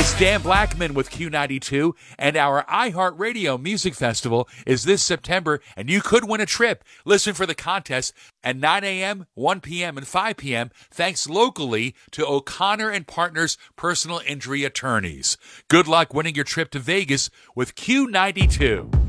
It's Dan Blackman with Q92, and our iHeartRadio Music Festival is this September, and you could win a trip. Listen for the contest at 9 a.m., 1 p.m., and 5 p.m., thanks locally to O'Connor and Partners Personal Injury Attorneys. Good luck winning your trip to Vegas with Q92.